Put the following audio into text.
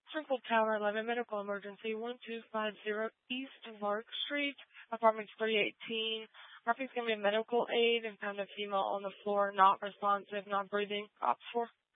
Central Tower 11, medical emergency, 1250 East Lark Street, apartments 318. Murphy's going to be a medical aid and found a female on the floor, not responsive, not breathing. Ops 4.